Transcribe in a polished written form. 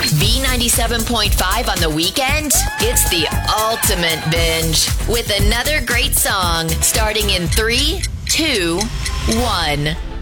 B97.5 on the weekend? It's the ultimate binge with another great song starting in 3, 2, 1.